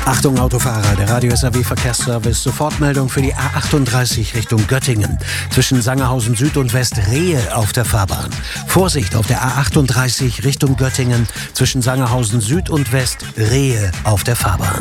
Achtung Autofahrer, der Radio SAW Verkehrsservice, Sofortmeldung für die A38 Richtung Göttingen. Zwischen Sangerhausen Süd und West Rehe auf der Fahrbahn. Vorsicht auf der A38 Richtung Göttingen. Zwischen Sangerhausen Süd und West Rehe auf der Fahrbahn.